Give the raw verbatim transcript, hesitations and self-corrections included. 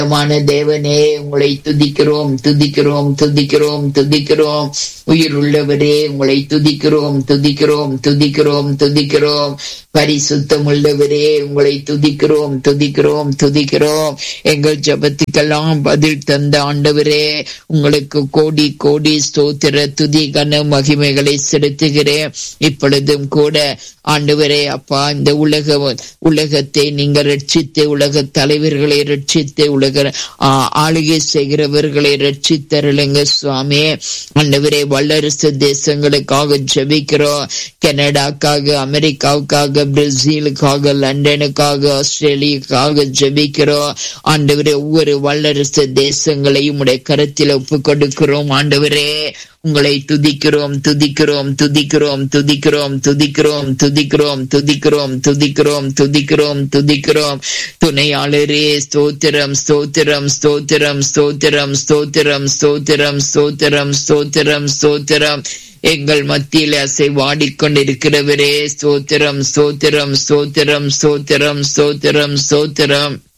மான தேவனே உங்களை துதிக்கிறோம் துதிக்கிறோம் துதிக்கிறோம் துதிக்கிறோம். உயிர் உள்ளவரே உங்களை துதிக்கிறோம் துதிக்கிறோம் துதிக்கிறோம் துதிக்கிறோம். பரிசுத்தம் உள்ளவரே உங்களை துதிக்கிறோம் துதிக்கிறோம் துதிக்கிறோம். எங்கள் ஜெபத்துக்கெல்லாம் பதில் தந்த ஆண்டவரே உங்களுக்கு கோடி கோடி ஸ்தோத்திர துதி கன மகிமைகளை செலுத்துகிறேன். இப்பொழுதும் கூட ஆண்டவரே அப்பா, இந்த உலக உலகத்தை நீங்க ரட்சித்து, உலக தலைவர்களை ரட்சித்து, உலக ஆளுகை செய்கிறவர்களை ரட்சித்தருளுங்க சுவாமி. ஆண்டவரே வல்லரசு தேசங்களுக்காக ஜெபிக்கிறோம். கனடாக்காக, அமெரிக்காவுக்காக, பிரேசிலுக்காக, லண்டனுக்காக, ஆஸ்திரேலியாவுக்காக ஜெபிக்கிறோம். ஆண்டவரே ஒவ்வொரு வல்லரசு தேசங்களையும் உடைய கருத்தில் ஒப்பு கொடுக்கிறோம். ஆண்டவரே உங்களை துதிக்கிறோம் துதிக்கிறோம் துதிக்கிறோம் துதிக்கிறோம் துதிக்கிறோம் துதிக்கிறோம் துதிக்கிறோம் துதிக்கிறோம் துதிக்கிறோம் துதிக்கிறோம். துணையாளரே ஸ்தோத்திரம் ஸ்தோத்திரம் ஸ்தோத்திரம் ஸ்தோத்திரம் ஸ்தோத்திரம் ஸ்தோத்திரம் ஸ்தோத்திரம் ஸ்தோத்திரம் ஸ்தோத்திரம். எங்கள் மத்தியில் அசைவாடிக்கொண்டிருக்கிறவரே ஸ்தோத்திரம் ஸ்தோத்திரம் ஸ்தோத்திரம் ஸ்தோத்திரம் ஸ்தோத்திரம் ஸ்தோத்திரம்.